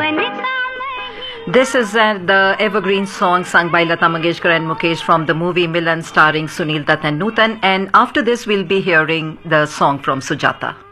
This is the evergreen song sung by Lata Mangeshkar and Mukesh from the movie Milan starring Sunil Dutt and Nutan. And after this we'll be hearing the song from Sujata.